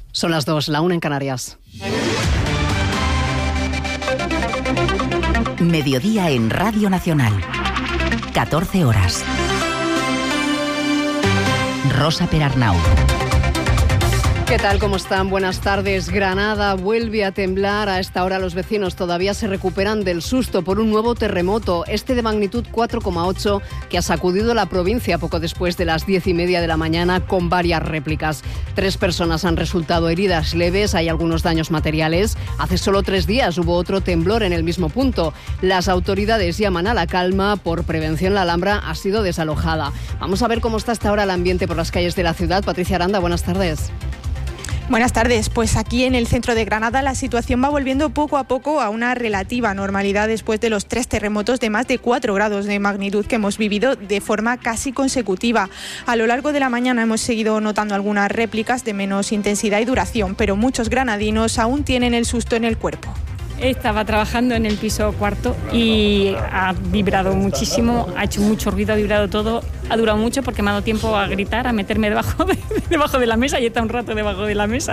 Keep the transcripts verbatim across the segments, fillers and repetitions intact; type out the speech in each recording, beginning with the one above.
Son las dos, la una en Canarias. Mediodía en Radio Nacional. catorce horas. Rosa Perarnau. ¿Qué tal? ¿Cómo están? Buenas tardes. Granada vuelve a temblar. A esta hora los vecinos todavía se recuperan del susto por un nuevo terremoto, este de magnitud cuatro coma ocho, que ha sacudido la provincia poco después de las diez y media de la mañana, con varias réplicas. Tres personas han resultado heridas leves, hay algunos daños materiales. Hace solo tres días hubo otro temblor en el mismo punto. Las autoridades llaman a la calma. Por prevención, la Alhambra ha sido desalojada. Vamos a ver cómo está hasta ahora el ambiente por las calles de la ciudad. Patricia Aranda, buenas tardes. Buenas tardes. Pues aquí en el centro de Granada la situación va volviendo poco a poco a una relativa normalidad después de los tres terremotos de más de cuatro grados de magnitud que hemos vivido de forma casi consecutiva. A lo largo de la mañana hemos seguido notando algunas réplicas de menos intensidad y duración, pero muchos granadinos aún tienen el susto en el cuerpo. Estaba trabajando en el piso cuarto y ha vibrado muchísimo, ha hecho mucho ruido, ha vibrado todo, ha durado mucho porque me ha dado tiempo a gritar, a meterme debajo de, debajo de la mesa y he estado un rato debajo de la mesa.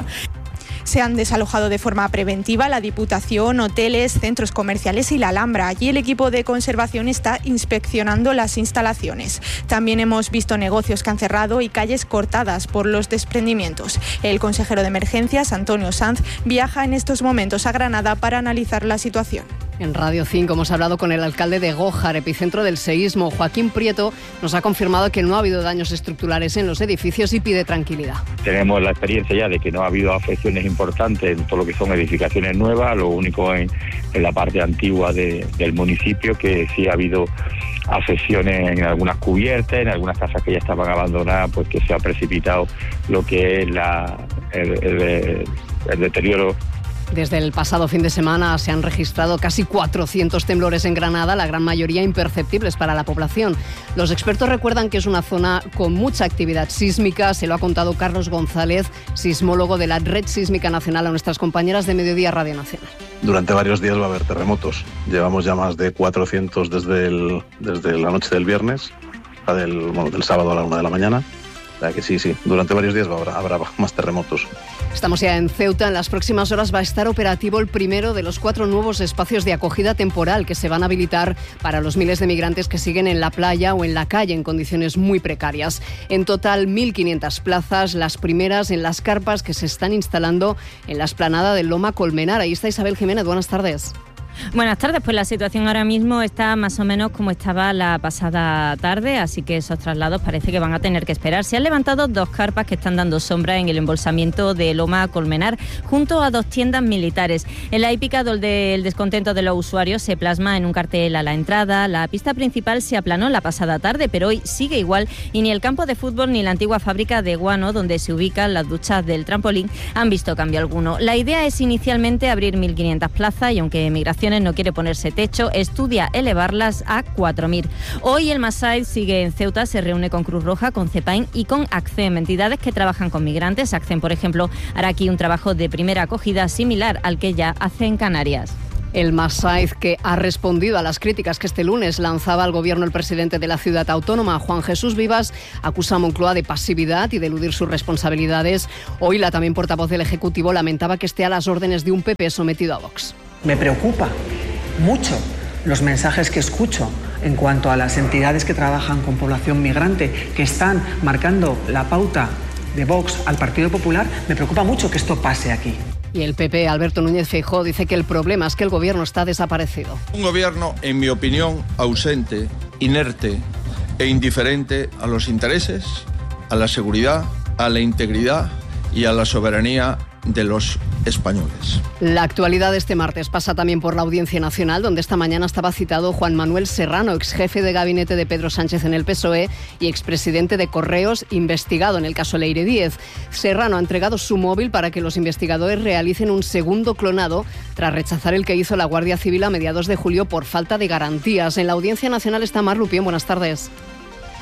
Se han desalojado de forma preventiva la Diputación, hoteles, centros comerciales y la Alhambra. Allí el equipo de conservación está inspeccionando las instalaciones. También hemos visto negocios que han cerrado y calles cortadas por los desprendimientos. El consejero de Emergencias, Antonio Sanz, viaja en estos momentos a Granada para analizar la situación. En Radio cinco hemos hablado con el alcalde de Gójar, epicentro del seísmo. Joaquín Prieto nos ha confirmado que no ha habido daños estructurales en los edificios y pide tranquilidad. Tenemos la experiencia ya de que no ha habido afecciones importantes en todo lo que son edificaciones nuevas, lo único en, en la parte antigua de, del municipio, que sí ha habido afecciones en algunas cubiertas, en algunas casas que ya estaban abandonadas, pues que se ha precipitado lo que es la, el, el, el deterioro. Desde el pasado fin de semana se han registrado casi cuatrocientos temblores en Granada, la gran mayoría imperceptibles para la población. Los expertos recuerdan que es una zona con mucha actividad sísmica, se lo ha contado Carlos González, sismólogo de la Red Sísmica Nacional, a nuestras compañeras de Mediodía Radio Nacional. Durante varios días va a haber terremotos. Llevamos ya más de cuatrocientos desde, el, desde la noche del viernes, la del, bueno, del sábado a la una de la mañana. O sea que sí, sí, durante varios días habrá, habrá más terremotos. Estamos ya en Ceuta. En las próximas horas va a estar operativo el primero de los cuatro nuevos espacios de acogida temporal que se van a habilitar para los miles de migrantes que siguen en la playa o en la calle en condiciones muy precarias. En total, mil quinientas plazas, las primeras en las carpas que se están instalando en la explanada del Loma Colmenar. Ahí está Isabel Jiménez, buenas tardes. Buenas tardes, pues la situación ahora mismo está más o menos como estaba la pasada tarde, así que esos traslados parece que van a tener que esperar. Se han levantado dos carpas que están dando sombra en el embolsamiento de Loma Colmenar, junto a dos tiendas militares. En la hípica donde el descontento de los usuarios se plasma en un cartel a la entrada. La pista principal se aplanó la pasada tarde, pero hoy sigue igual y ni el campo de fútbol ni la antigua fábrica de guano, donde se ubican las duchas del trampolín, han visto cambio alguno. La idea es inicialmente abrir mil quinientas plazas y aunque Migración no quiere ponerse techo, estudia elevarlas a cuatro mil. Hoy el Masaid sigue en Ceuta, se reúne con Cruz Roja, con CEPAIN y con ACCEM, entidades que trabajan con migrantes. ACCEM, por ejemplo, hará aquí un trabajo de primera acogida similar al que ya hace en Canarias. El Masaid, que ha respondido a las críticas que este lunes lanzaba al gobierno el presidente de la ciudad autónoma, Juan Jesús Vivas, acusa a Moncloa de pasividad y de eludir sus responsabilidades. Hoy la también portavoz del Ejecutivo lamentaba que esté a las órdenes de un P P sometido a Vox. Me preocupa mucho los mensajes que escucho en cuanto a las entidades que trabajan con población migrante, que están marcando la pauta de Vox al Partido Popular. Me preocupa mucho que esto pase aquí. Y el P P, Alberto Núñez Feijóo, dice que el problema es que el gobierno está desaparecido. Un gobierno, en mi opinión, ausente, inerte e indiferente a los intereses, a la seguridad, a la integridad y a la soberanía de los españoles. La actualidad de este martes pasa también por la Audiencia Nacional, donde esta mañana estaba citado Juan Manuel Serrano, exjefe de gabinete de Pedro Sánchez en el P S O E y expresidente de Correos, investigado en el caso Leire Díez. Serrano ha entregado su móvil para que los investigadores realicen un segundo clonado tras rechazar el que hizo la Guardia Civil a mediados de julio por falta de garantías. En la Audiencia Nacional está Mar Lupión. Buenas tardes.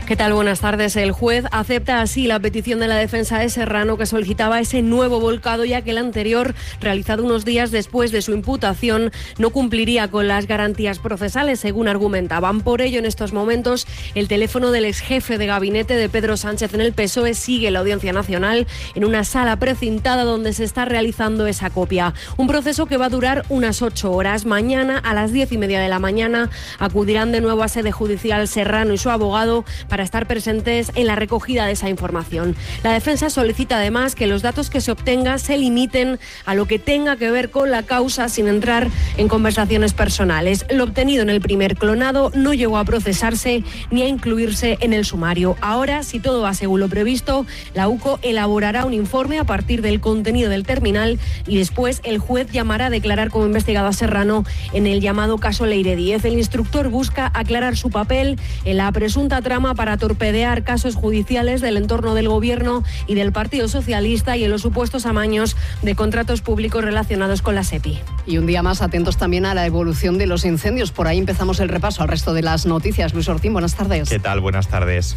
¿Qué tal? Buenas tardes. El juez acepta así la petición de la defensa de Serrano, que solicitaba ese nuevo volcado, ya que el anterior, realizado unos días después de su imputación, no cumpliría con las garantías procesales, según argumentaban. Por ello, en estos momentos, el teléfono del ex jefe de gabinete de Pedro Sánchez en el P S O E sigue en la Audiencia Nacional, en una sala precintada donde se está realizando esa copia. Un proceso que va a durar unas ocho horas. Mañana, a las diez y media de la mañana, acudirán de nuevo a sede judicial Serrano y su abogado para estar presentes en la recogida de esa información. La defensa solicita además que los datos que se obtengan se limiten a lo que tenga que ver con la causa, sin entrar en conversaciones personales. Lo obtenido en el primer clonado no llegó a procesarse ni a incluirse en el sumario. Ahora, si todo va según lo previsto, la U C O elaborará un informe a partir del contenido del terminal y después el juez llamará a declarar como investigado a Serrano en el llamado caso Leire Díez. El instructor busca aclarar su papel en la presunta trama para torpedear casos judiciales del entorno del Gobierno y del Partido Socialista y en los supuestos amaños de contratos públicos relacionados con la SEPI. Y un día más atentos también a la evolución de los incendios. Por ahí empezamos el repaso al resto de las noticias. Luis Ortín, buenas tardes. ¿Qué tal? Buenas tardes.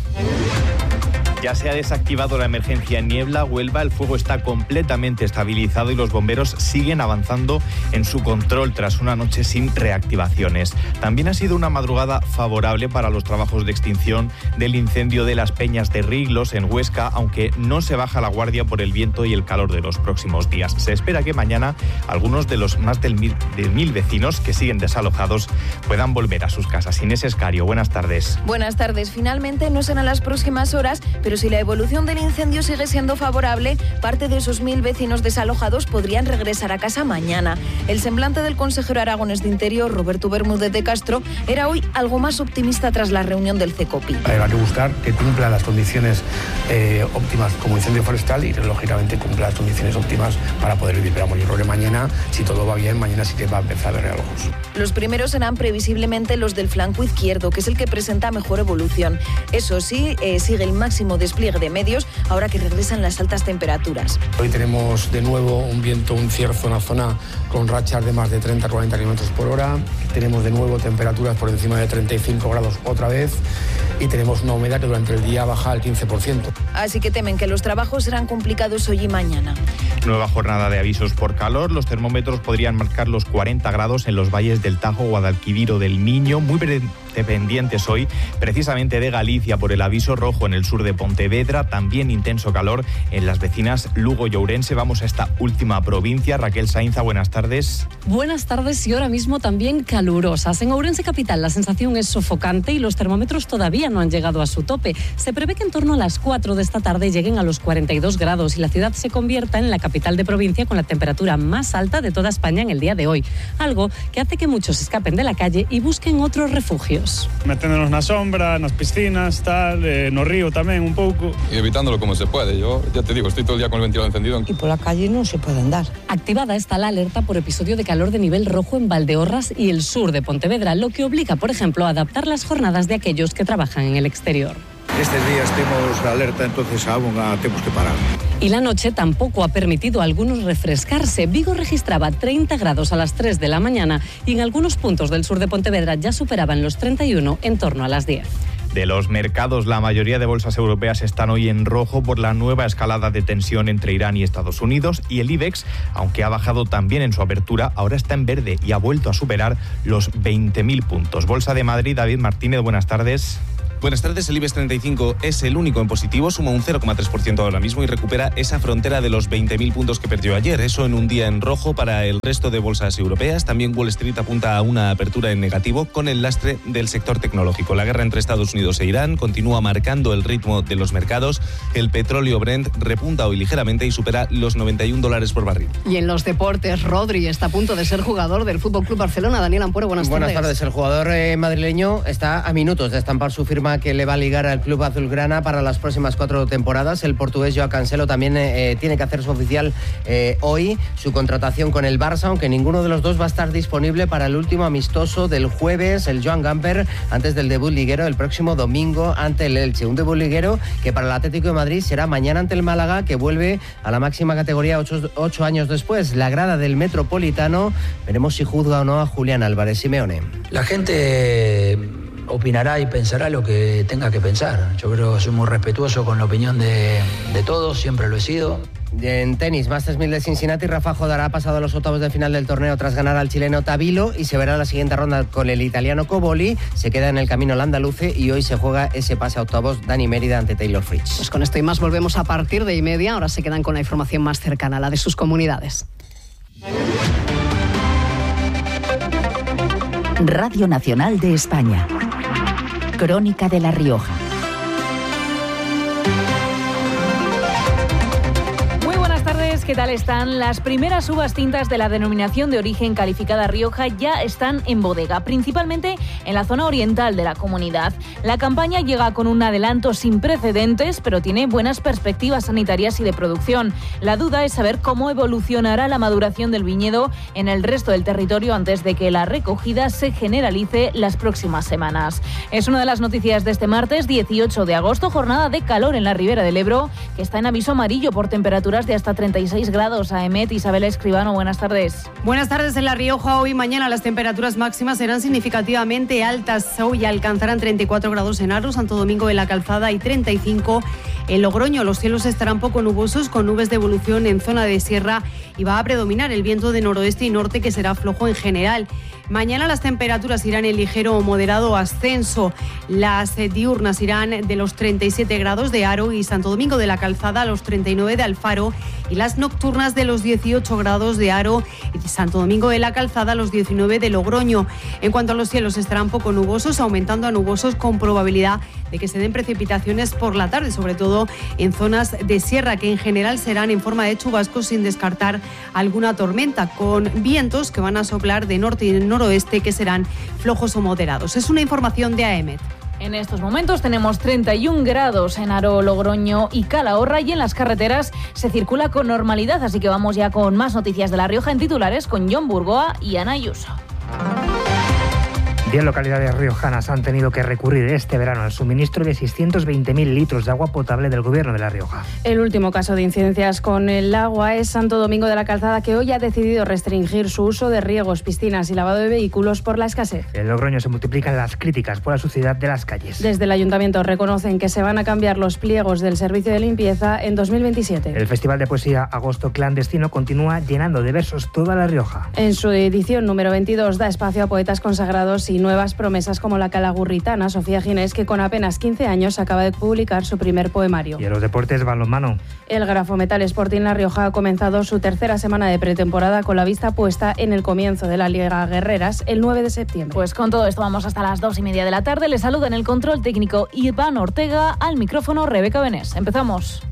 Ya se ha desactivado la emergencia en Niebla, Huelva. El fuego está completamente estabilizado y los bomberos siguen avanzando en su control tras una noche sin reactivaciones. También ha sido una madrugada favorable para los trabajos de extinción del incendio de las Peñas de Riglos en Huesca, aunque no se baja la guardia por el viento y el calor de los próximos días. Se espera que mañana algunos de los más del mil, de mil vecinos que siguen desalojados puedan volver a sus casas. Inés Escario, buenas tardes. Buenas tardes. Finalmente no serán las próximas horas, pero si la evolución del incendio sigue siendo favorable, parte de esos mil vecinos desalojados podrían regresar a casa mañana. El semblante del consejero aragonés de Interior, Roberto Bermúdez de Castro, era hoy algo más optimista tras la reunión del CECOPI. Hay que buscar que cumpla las condiciones eh, óptimas como incendio forestal y, lógicamente, cumpla las condiciones óptimas para poder vivir. Pero yo creo que mañana, si todo va bien, mañana sí que va a empezar a haber algo. Los primeros serán previsiblemente los del flanco izquierdo, que es el que presenta mejor evolución. Eso sí, eh, sigue el máximo despliegue de medios ahora que regresan las altas temperaturas. Hoy tenemos de nuevo un viento, un cierzo en la zona con rachas de más de treinta a cuarenta kilómetros por hora. Tenemos de nuevo temperaturas por encima de treinta y cinco grados otra vez y tenemos una humedad que durante el día baja al quince por ciento. Así que temen que los trabajos serán complicados hoy y mañana. Nueva jornada de avisos por calor. Los termómetros podrían marcar los cuarenta grados en los valles del Tajo, Guadalquivir o del Miño. Muy pendientes hoy precisamente de Galicia por el aviso rojo en el sur de Pontevedra. También intenso calor en las vecinas Lugo y Ourense. Vamos a esta última provincia. Raquel Sainza, buenas tardes. Buenas tardes y ahora mismo también calurosas. En Ourense capital la sensación es sofocante y los termómetros todavía no han llegado a su tope. Se prevé que en torno a las cuatro de esta tarde lleguen a los cuarenta y dos grados y la ciudad se convierta en la capital de provincia con la temperatura más alta de toda España en el día de hoy. Algo que hace que muchos escapen de la calle y busquen otros refugios. Meténdonos na sombra, nas piscinas, tal, eh, no río tamén un pouco. Y evitándolo como se puede. Yo ya te digo, estoy todo el día con el ventilador encendido. Y por la calle no se puede andar. Activada está la alerta por episodio de calor de nivel rojo en Valdeorras y el sur de Pontevedra, lo que obliga, por ejemplo, a adaptar las jornadas de aquellos que trabajan en el exterior. Estes días temos alerta, entonces aún temos que parar. Y la noche tampoco ha permitido a algunos refrescarse. Vigo registraba treinta grados a las tres de la mañana y en algunos puntos del sur de Pontevedra ya superaban los treinta y uno en torno a las diez. De los mercados, la mayoría de bolsas europeas están hoy en rojo por la nueva escalada de tensión entre Irán y Estados Unidos, y el IBEX, aunque ha bajado también en su apertura, ahora está en verde y ha vuelto a superar los veinte mil puntos. Bolsa de Madrid, David Martínez, buenas tardes. Buenas tardes, el IBEX treinta y cinco es el único en positivo, suma un cero coma tres por ciento ahora mismo y recupera esa frontera de los veinte mil puntos que perdió ayer. Eso en un día en rojo para el resto de bolsas europeas. También Wall Street apunta a una apertura en negativo con el lastre del sector tecnológico. La guerra entre Estados Unidos e Irán continúa marcando el ritmo de los mercados. El petróleo Brent repunta hoy ligeramente y supera los noventa y un dólares por barril. Y en los deportes, Rodri está a punto de ser jugador del F C Barcelona. Daniel Ampuero, buenas tardes. Buenas tardes. El jugador eh, madrileño está a minutos de estampar su firma que le va a ligar al club azulgrana para las próximas cuatro temporadas. El portugués Joao Cancelo también eh, tiene que hacerse oficial eh, hoy su contratación con el Barça, aunque ninguno de los dos va a estar disponible para el último amistoso del jueves, el Joan Gamper, antes del debut liguero el próximo domingo ante el Elche. Un debut liguero que para el Atlético de Madrid será mañana ante el Málaga, que vuelve a la máxima categoría ocho, ocho años después. La grada del Metropolitano, veremos si juzga o no a Julián Álvarez. Simeone. La gente opinará y pensará lo que tenga que pensar. Yo creo que soy muy respetuoso con la opinión de, de todos, siempre lo he sido. En tenis, Masters mil de Cincinnati, Rafa Nadal ha pasado a los octavos de final del torneo tras ganar al chileno Tabilo y se verá la siguiente ronda con el italiano Coboli. Se queda en el camino el andaluce y hoy se juega ese pase a octavos Dani Mérida ante Taylor Fritz. Pues con esto y más volvemos a partir de y media. Ahora se quedan con la información más cercana, la de sus comunidades. Radio Nacional de España. Crónica de La Rioja. ¿Qué tal están? Las primeras uvas tintas de la denominación de origen calificada Rioja ya están en bodega, principalmente en la zona oriental de la comunidad. La campaña llega con un adelanto sin precedentes, pero tiene buenas perspectivas sanitarias y de producción. La duda es saber cómo evolucionará la maduración del viñedo en el resto del territorio antes de que la recogida se generalice las próximas semanas. Es una de las noticias de este martes dieciocho de agosto, jornada de calor en la Ribera del Ebro, que está en aviso amarillo por temperaturas de hasta treinta y seis grados. A Emet, Isabel Escribano, buenas tardes. Buenas tardes. En La Rioja hoy y mañana las temperaturas máximas serán significativamente altas. Hoy alcanzarán treinta y cuatro grados en Aro, Santo Domingo de la Calzada y treinta y cinco en Logroño. Los cielos estarán poco nubosos con nubes de evolución en zona de sierra y va a predominar el viento de noroeste y norte, que será flojo en general. Mañana las temperaturas irán en ligero o moderado ascenso. Las diurnas irán de los treinta y siete grados de Aro y Santo Domingo de la Calzada a los treinta y nueve de Alfaro, y las nocturnas de los dieciocho grados de Aro y Santo Domingo de la Calzada a los diecinueve de Logroño. En cuanto a los cielos, estarán poco nubosos, aumentando a nubosos con probabilidad de que se den precipitaciones por la tarde, sobre todo en zonas de sierra, que en general serán en forma de chubascos, sin descartar alguna tormenta, con vientos que van a soplar de norte y noroeste, que serán flojos o moderados. Es una información de A E M E T. En estos momentos tenemos treinta y un grados en Aro, Logroño y Calahorra, y en las carreteras se circula con normalidad, así que vamos ya con más noticias de La Rioja en titulares con Jon Burgoa y Ana Ayuso. Diez localidades riojanas han tenido que recurrir este verano al suministro de seiscientos veinte mil litros de agua potable del Gobierno de La Rioja. El último caso de incidencias con el agua es Santo Domingo de la Calzada, que hoy ha decidido restringir su uso de riegos, piscinas y lavado de vehículos por la escasez. En Logroño se multiplican las críticas por la suciedad de las calles. Desde el Ayuntamiento reconocen que se van a cambiar los pliegos del servicio de limpieza en dos mil veintisiete. El Festival de Poesía Agosto Clandestino continúa llenando de versos toda La Rioja. En su edición número veintidós da espacio a poetas consagrados y nuevas promesas como la calagurritana Sofía Ginés, que con apenas quince años acaba de publicar su primer poemario. Y en los deportes, balonmano. El Grafometal Sporting La Rioja ha comenzado su tercera semana de pretemporada con la vista puesta en el comienzo de la Liga Guerreras el nueve de septiembre. Pues con todo esto vamos hasta las dos y media de la tarde. Les saluda en el control técnico Iván Ortega, al micrófono Rebeca Benés. Empezamos.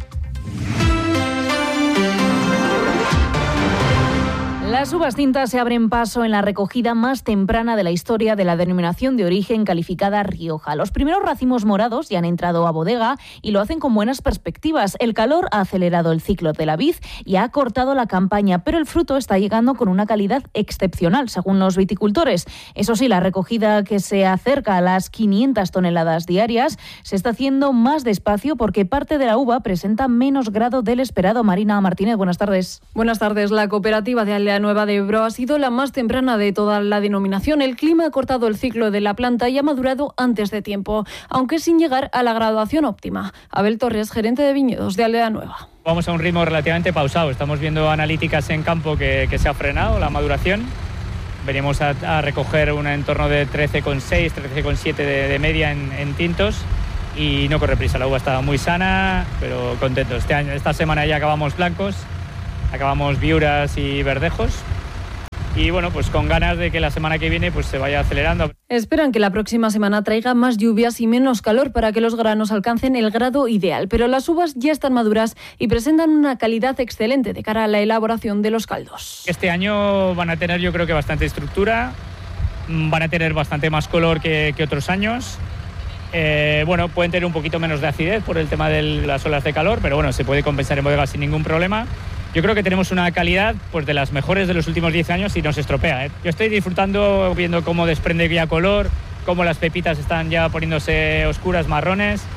Las uvas tintas se abren paso en la recogida más temprana de la historia de la denominación de origen calificada Rioja. Los primeros racimos morados ya han entrado a bodega y lo hacen con buenas perspectivas. El calor ha acelerado el ciclo de la vid y ha acortado la campaña, pero el fruto está llegando con una calidad excepcional, según los viticultores. Eso sí, la recogida, que se acerca a las quinientas toneladas diarias, se está haciendo más despacio porque parte de la uva presenta menos grado del esperado. Marina Martínez, buenas tardes. Buenas tardes. La cooperativa de Aldea Nueva de Ebro ha sido la más temprana de toda la denominación. El clima ha cortado el ciclo de la planta y ha madurado antes de tiempo, aunque sin llegar a la graduación óptima. Abel Torres, gerente de viñedos de Aldea Nueva. Vamos a un ritmo relativamente pausado. Estamos viendo analíticas en campo que, que se ha frenado la maduración. Venimos a, a recoger un entorno de trece coma seis, trece coma siete de, de media en, en tintos. Y no corre prisa, la uva está muy sana, pero contentos. Este año, esta semana ya acabamos blancos, acabamos viuras y verdejos. Y bueno, pues con ganas de que la semana que viene pues se vaya acelerando. Esperan que la próxima semana traiga más lluvias y menos calor para que los granos alcancen el grado ideal, pero las uvas ya están maduras y presentan una calidad excelente de cara a la elaboración de los caldos. Este año van a tener, yo creo que bastante estructura, van a tener bastante más color que, que otros años. Eh, bueno, pueden tener un poquito menos de acidez por el tema de las olas de calor, pero bueno, se puede compensar en bodega sin ningún problema. Yo creo que tenemos una calidad pues de las mejores de los últimos diez años y no se estropea, ¿eh? Yo estoy disfrutando viendo cómo desprende ya color, cómo las pepitas están ya poniéndose oscuras, marrones.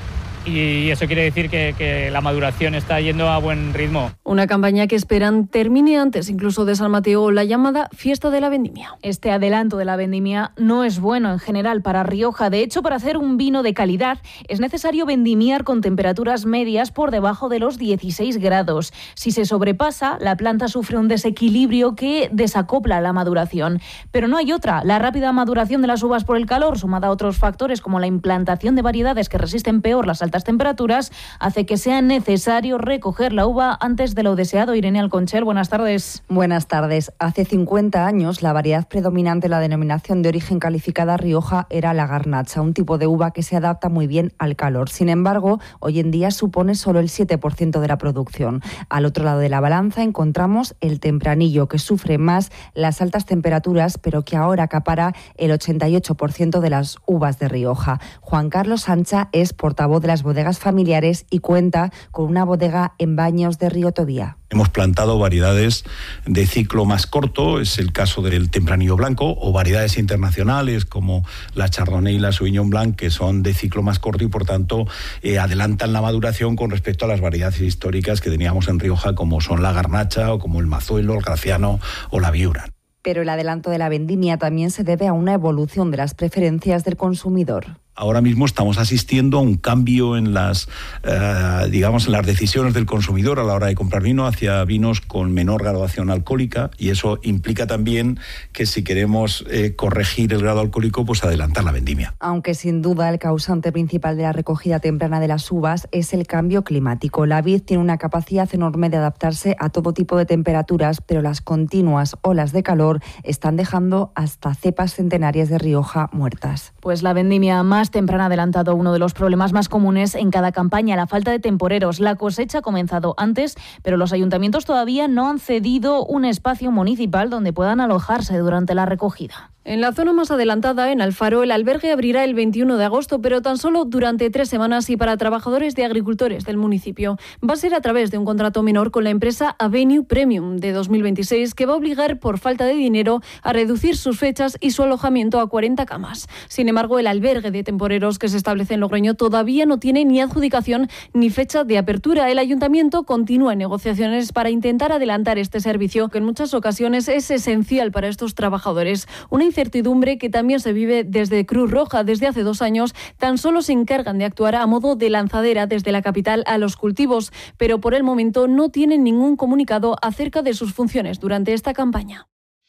y eso quiere decir que, que la maduración está yendo a buen ritmo. Una campaña que esperan termine antes incluso de San Mateo, la llamada Fiesta de la Vendimia. Este adelanto de la vendimia no es bueno en general para Rioja. De hecho, para hacer un vino de calidad es necesario vendimiar con temperaturas medias por debajo de los dieciséis grados. Si se sobrepasa, la planta sufre un desequilibrio que desacopla la maduración. Pero no hay otra. La rápida maduración de las uvas por el calor, sumada a otros factores como la implantación de variedades que resisten peor las altas temperaturas, hace que sea necesario recoger la uva antes de lo deseado. Irene Alconchel, buenas tardes. Buenas tardes. Hace cincuenta años, la variedad predominante en la denominación de origen calificada Rioja era la garnacha, un tipo de uva que se adapta muy bien al calor. Sin embargo, hoy en día supone solo el siete por ciento de la producción. Al otro lado de la balanza encontramos el tempranillo, que sufre más las altas temperaturas, pero que ahora acapara el ochenta y ocho por ciento de las uvas de Rioja. Juan Carlos Sancha es portavoz de las bodegas familiares y cuenta con una bodega en Baños de Río Tobía. Hemos plantado variedades de ciclo más corto, es el caso del tempranillo blanco, o variedades internacionales como la Chardonnay y la Sauvignon Blanc, que son de ciclo más corto y por tanto eh, adelantan la maduración con respecto a las variedades históricas que teníamos en Rioja, como son la garnacha o como el mazuelo, el graciano o la viura. Pero el adelanto de la vendimia también se debe a una evolución de las preferencias del consumidor. Ahora mismo estamos asistiendo a un cambio en las, eh, digamos, en las decisiones del consumidor a la hora de comprar vino hacia vinos con menor graduación alcohólica, y eso implica también que si queremos eh, corregir el grado alcohólico, pues adelantar la vendimia. Aunque sin duda el causante principal de la recogida temprana de las uvas es el cambio climático. La vid tiene una capacidad enorme de adaptarse a todo tipo de temperaturas, pero las continuas olas de calor están dejando hasta cepas centenarias de Rioja muertas. Pues la vendimia más temprana ha adelantado uno de los problemas más comunes en cada campaña, la falta de temporeros. La cosecha ha comenzado antes, pero los ayuntamientos todavía no han cedido un espacio municipal donde puedan alojarse durante la recogida. En la zona más adelantada, en Alfaro, el albergue abrirá el veintiuno de agosto, pero tan solo durante tres semanas y para trabajadores de agricultores del municipio. Va a ser a través de un contrato menor con la empresa Avenue Premium de dos mil veintiséis, que va a obligar, por falta de dinero, a reducir sus fechas y su alojamiento a cuarenta camas. Sin embargo, el albergue de temporeros que se establece en Logroño todavía no tiene ni adjudicación ni fecha de apertura. El ayuntamiento continúa en negociaciones para intentar adelantar este servicio, que en muchas ocasiones es esencial para estos trabajadores. Una incertidumbre que también se vive desde Cruz Roja. Desde hace dos años tan solo se encargan de actuar a modo de lanzadera desde la capital a los cultivos, pero por el momento no tienen ningún comunicado acerca de sus funciones durante esta campaña.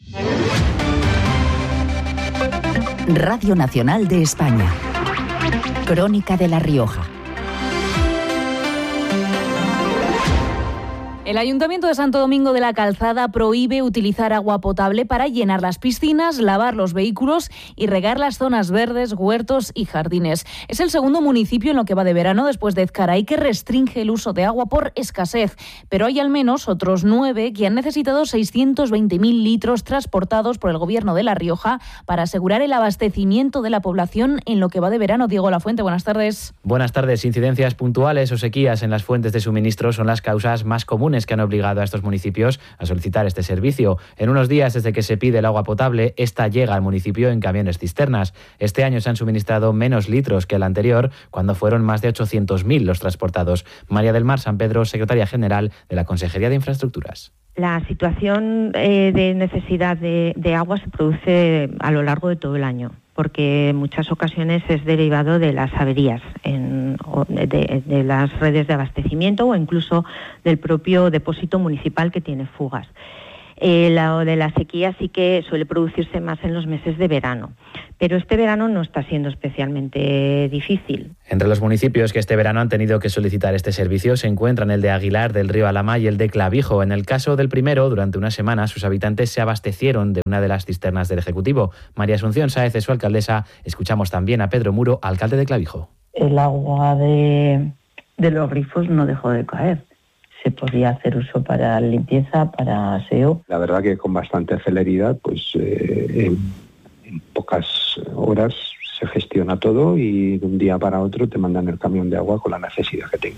Radio Nacional de España. Crónica de La Rioja. El Ayuntamiento de Santo Domingo de la Calzada prohíbe utilizar agua potable para llenar las piscinas, lavar los vehículos y regar las zonas verdes, huertos y jardines. Es el segundo municipio en lo que va de verano, después de Ezcaray, que restringe el uso de agua por escasez. Pero hay al menos otros nueve que han necesitado seiscientos veinte mil litros transportados por el Gobierno de La Rioja para asegurar el abastecimiento de la población en lo que va de verano. Diego Lafuente, buenas tardes. Buenas tardes. Incidencias puntuales o sequías en las fuentes de suministro son las causas más comunes que han obligado a estos municipios a solicitar este servicio. En unos días desde que se pide el agua potable, esta llega al municipio en camiones cisternas. Este año se han suministrado menos litros que el anterior, cuando fueron más de ochocientos mil los transportados. María del Mar San Pedro, secretaria general de la Consejería de Infraestructuras. La situación eh, de necesidad de, de agua se produce a lo largo de todo el año, porque en muchas ocasiones es derivado de las averías en, de, de las redes de abastecimiento o incluso del propio depósito municipal que tiene fugas. Eh, la de la sequía sí que suele producirse más en los meses de verano, pero este verano no está siendo especialmente difícil. Entre los municipios que este verano han tenido que solicitar este servicio se encuentran el de Aguilar del Río Alhama y el de Clavijo. En el caso del primero, durante una semana sus habitantes se abastecieron de una de las cisternas del Ejecutivo. María Asunción Sáez es su alcaldesa. Escuchamos también a Pedro Muro, alcalde de Clavijo. El agua de, de los grifos no dejó de caer. Se podía hacer uso para limpieza, para aseo. La verdad que con bastante celeridad, pues eh, en, en pocas horas se gestiona todo y de un día para otro te mandan el camión de agua con la necesidad que tengas.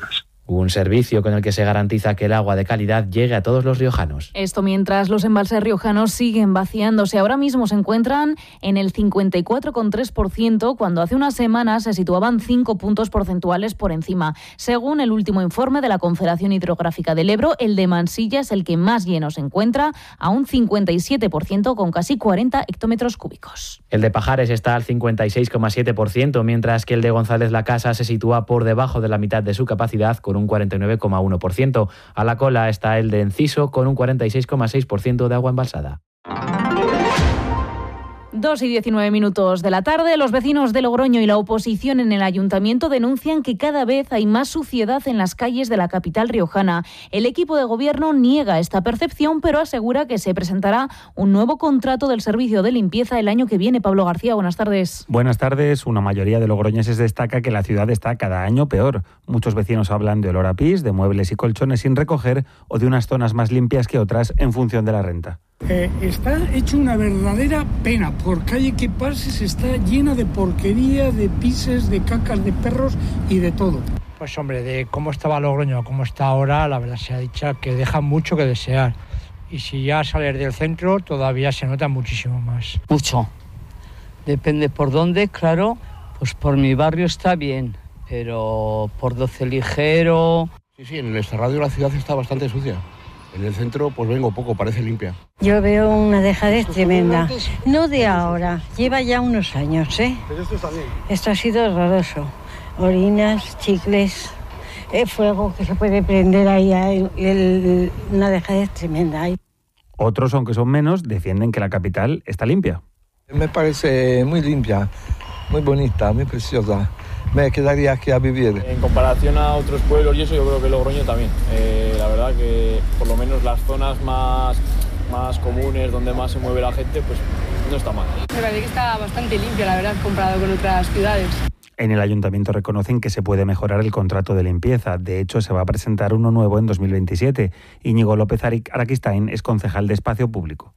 Un servicio con el que se garantiza que el agua de calidad llegue a todos los riojanos. Esto mientras los embalses riojanos siguen vaciándose. Ahora mismo se encuentran en el cincuenta y cuatro coma tres por ciento, cuando hace unas semanas se situaban cinco puntos porcentuales por encima. Según el último informe de la Confederación Hidrográfica del Ebro, el de Mansilla es el que más lleno se encuentra, a un cincuenta y siete por ciento con casi cuarenta hectómetros cúbicos. El de Pajares está al cincuenta y seis coma siete por ciento, mientras que el de González la Casa se sitúa por debajo de la mitad de su capacidad, con un cuarenta y nueve coma uno por ciento. A la cola está el de Enciso, con un cuarenta y seis coma seis por ciento de agua embalsada. dos y diecinueve minutos de la tarde, los vecinos de Logroño y la oposición en el ayuntamiento denuncian que cada vez hay más suciedad en las calles de la capital riojana. El equipo de gobierno niega esta percepción, pero asegura que se presentará un nuevo contrato del servicio de limpieza el año que viene. Pablo García, buenas tardes. Buenas tardes. Una mayoría de logroñeses destaca que la ciudad está cada año peor. Muchos vecinos hablan de olor a pis, de muebles y colchones sin recoger o de unas zonas más limpias que otras en función de la renta. Eh, está hecho una verdadera pena. Por calle que pases está llena de porquería, de pises, de cacas de perros y de todo. Pues hombre, de cómo estaba Logroño a cómo está ahora, la verdad se ha dicho que deja mucho que desear. Y si ya sales del centro, todavía se nota muchísimo más. Mucho. Depende por dónde, claro, pues por mi barrio está bien, pero por Doce Ligero... Sí, sí, en el extrarradio de la ciudad está bastante sucia. En el centro, pues vengo poco, parece limpia. Yo veo una dejadez tremenda. No de ahora, lleva ya unos años, ¿eh? Pero esto está bien. Esto ha sido horroroso. Orinas, chicles, eh, fuego que se puede prender ahí, el, el, una dejadez tremenda ahí. Otros, aunque son menos, defienden que la capital está limpia. Me parece muy limpia, muy bonita, muy preciosa. Me quedaría aquí a vivir. En comparación a otros pueblos y eso, yo creo que Logroño también. Eh, la verdad que por lo menos las zonas más, más comunes, donde más se mueve la gente, pues no está mal. Me parece que está bastante limpia, la verdad, comparado con otras ciudades. En el ayuntamiento reconocen que se puede mejorar el contrato de limpieza. De hecho, se va a presentar uno nuevo en dos mil veintisiete. Íñigo López Araquistain es concejal de Espacio Público.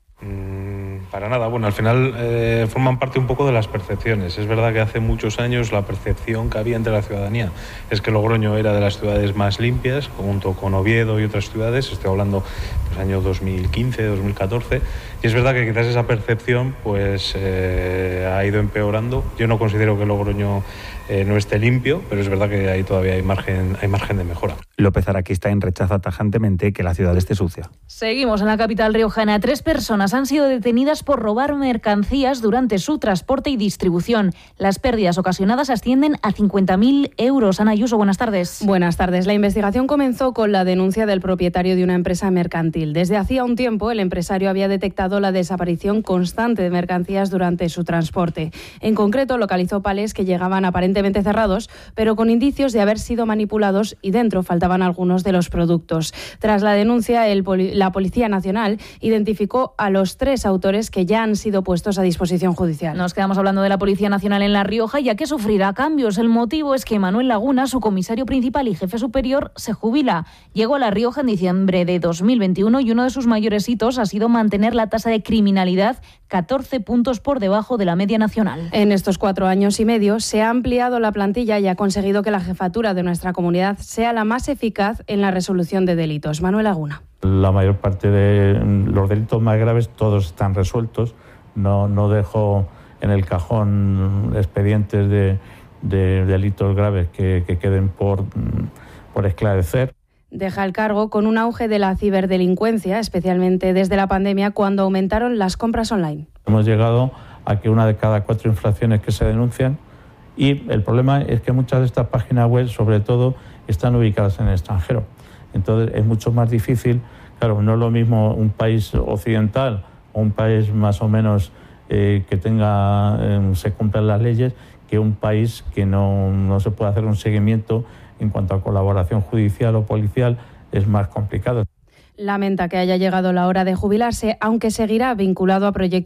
Mm, para nada. Bueno, al final eh, forman parte un poco de las percepciones. Es verdad que hace muchos años la percepción que había entre la ciudadanía es que Logroño era de las ciudades más limpias, junto con Oviedo y otras ciudades. Estoy hablando pues año dos mil quince, dos mil catorce. Y es verdad que quizás esa percepción pues eh, ha ido empeorando. Yo no considero que Logroño eh, no esté limpio, pero es verdad que ahí todavía hay margen, hay margen de mejora. López Araquistain rechaza tajantemente que la ciudad esté sucia. Seguimos en la capital riojana. Tres personas han sido detenidas por robar mercancías durante su transporte y distribución. Las pérdidas ocasionadas ascienden a cincuenta mil euros. Ana Ayuso, buenas tardes. Buenas tardes. La investigación comenzó con la denuncia del propietario de una empresa mercantil. Desde hacía un tiempo, el empresario había detectado la desaparición constante de mercancías durante su transporte. En concreto, localizó palés que llegaban aparentemente cerrados, pero con indicios de haber sido manipulados y dentro faltaban algunos de los productos. Tras la denuncia, el poli- la Policía Nacional identificó a los tres autores que ya han sido puestos a disposición judicial. Nos quedamos hablando de la Policía Nacional en La Rioja, ya que sufrirá cambios. El motivo es que Manuel Laguna, su comisario principal y jefe superior, se jubila. Llegó a La Rioja en diciembre de dos mil veintiuno y uno de sus mayores hitos ha sido mantener la tasa de criminalidad catorce puntos por debajo de la media nacional. En estos cuatro años y medio se ha ampliado la plantilla y ha conseguido que la jefatura de nuestra comunidad sea la más eficaz en la resolución de delitos. Manuel Laguna. La mayor parte de los delitos más graves todos están resueltos. No, no dejo en el cajón expedientes de, de delitos graves que, que queden por, por esclarecer. Deja el cargo con un auge de la ciberdelincuencia, especialmente desde la pandemia, cuando aumentaron las compras online. Hemos llegado a que una de cada cuatro infracciones que se denuncian, y el problema es que muchas de estas páginas web, sobre todo, están ubicadas en el extranjero. Entonces es mucho más difícil, claro, no es lo mismo un país occidental o un país más o menos eh, que tenga, eh, se cumplan las leyes, que un país que no, no se puede hacer un seguimiento en cuanto a colaboración judicial o policial, es más complicado. Lamenta que haya llegado la hora de jubilarse, aunque seguirá vinculado a proyectos